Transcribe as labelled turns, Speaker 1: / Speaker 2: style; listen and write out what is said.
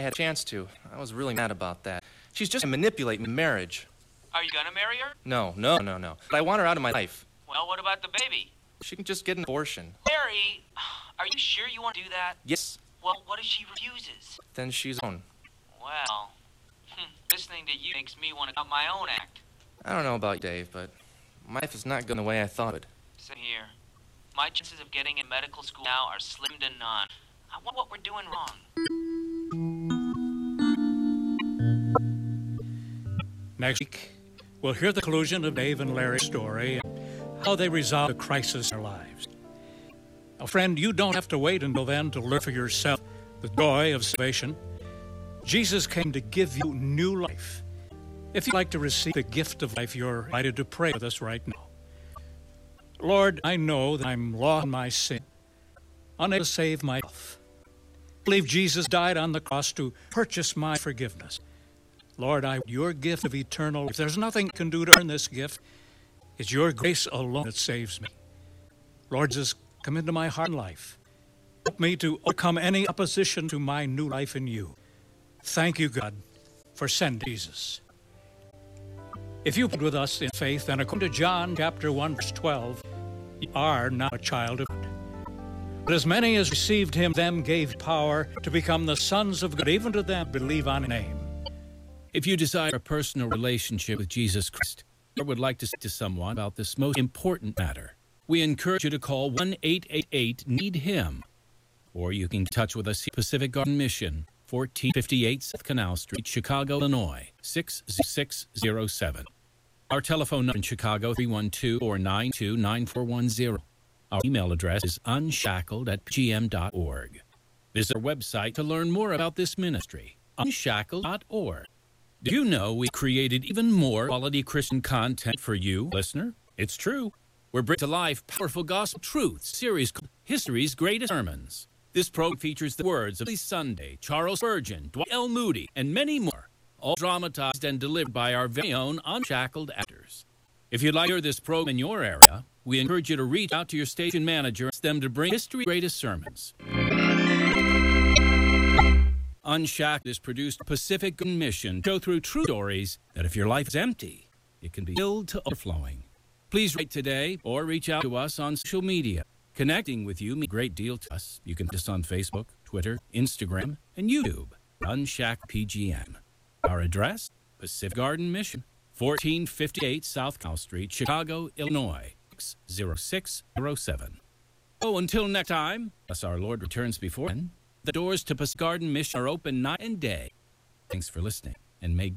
Speaker 1: had a chance to. I was really mad about that. She's just manipulating marriage.
Speaker 2: Are you gonna marry her?
Speaker 1: No. But I want her out of my life.
Speaker 2: Well, what about the baby?
Speaker 1: She can just get an abortion.
Speaker 2: Harry, are you sure you want to do that?
Speaker 1: Yes.
Speaker 2: Well, what if she refuses?
Speaker 1: Then she's on.
Speaker 2: Well, listening to you makes me want to cut my own act.
Speaker 1: I don't know about you, Dave, but my life is not going the way I thought it would.
Speaker 2: Same here. My chances of getting in medical school now are slim to none. I wonder what we're doing wrong.
Speaker 3: Next week, we'll hear the conclusion of Dave and Larry's story and how they resolve a crisis in their lives. Now, friend, you don't have to wait until then to learn for yourself the joy of salvation. Jesus came to give you new life. If you'd like to receive the gift of life, you're invited to pray with us right now. Lord, I know that I'm lost in my sin, unable to save myself. I believe Jesus died on the cross to purchase my forgiveness. Lord, I want your gift of eternal life. There's nothing I can do to earn this gift. It's your grace alone that saves me. Lord Jesus, come into my heart and life. Help me to overcome any opposition to my new life in you. Thank you, God, for sending Jesus. If you put with us in faith, then according to John chapter 1, verse 12, you are now a child of God. But as many as received him, them gave power to become the sons of God, even to them believe on his name.
Speaker 4: If you desire a personal relationship with Jesus Christ, or would like to speak to someone about this most important matter, we encourage you to call 1-888-NEED-HIM. Or you can get in touch with us at Pacific Garden Mission, 1458 South Canal Street, Chicago, Illinois, 60607. Our telephone number in Chicago, 312-492-9410. Our email address is unshackled@pgm.org. Visit our website to learn more about this ministry, unshackled.org. Do you know we created even more quality Christian content for you, listener? It's true. We're bringing to life powerful gospel truth series called History's Greatest Sermons. This program features the words of Billy Sunday, Charles Spurgeon, Dwight L. Moody, and many more, all dramatized and delivered by our very own unshackled actors. If you'd like to hear this program in your area, we encourage you to reach out to your station manager and ask them to bring History's Greatest Sermons. Unshackled is produced by Pacific Garden Mission to go through true stories that if your life is empty, it can be filled to overflowing. Please write today or reach out to us on social media. Connecting with you means a great deal to us. You can find us on Facebook, Twitter, Instagram, and YouTube. Unshackled PGM. Our address, Pacific Garden Mission, 1458 South Canal Street, Chicago, Illinois, 60607. Oh, until next time, unless our Lord returns before then, the doors to Pacific Garden Mission are open night and day. Thanks for listening, and may